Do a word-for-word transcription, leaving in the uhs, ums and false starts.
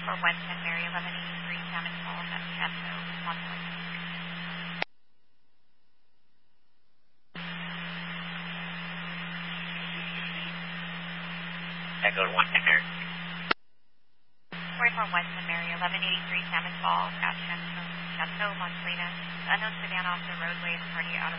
twenty-four West Saint Mary, eleven eighty-three Salmon Falls, that's Chateau, Montpelier. Echo one Saint Mary. twenty-four West Saint Mary, eleven eighty-three Salmon Falls, at Chateau, Chateau Montpelier. The unknown sedan off the roadway is already out of